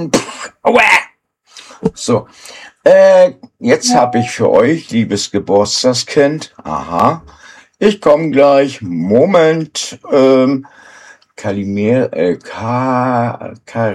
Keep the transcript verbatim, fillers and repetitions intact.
Aua! So, äh, jetzt habe ich für euch, liebes Geburtstagskind, aha, ich komme gleich, Moment, ähm, Kalimir, äh, Ka, Ka